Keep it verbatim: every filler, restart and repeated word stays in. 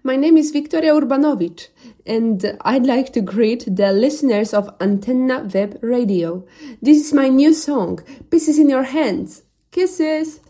My name is Victoria Urbanovic, and I'd like to greet the listeners of Antenna Web Radio. This is my new song, Pieces in Your Hands. Kisses!